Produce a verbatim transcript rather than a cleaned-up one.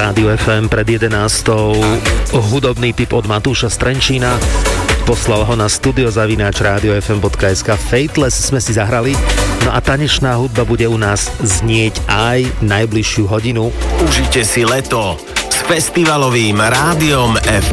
Rádiu ef em pred jedenástou. Hudobný tip od Matúša Strenčína. Poslal ho na studiozavináč rádio ef em bodka es ká. Fateless sme si zahrali. No a tanečná hudba bude u nás znieť aj najbližšiu hodinu. Užite si leto s festivalovým rádiom ef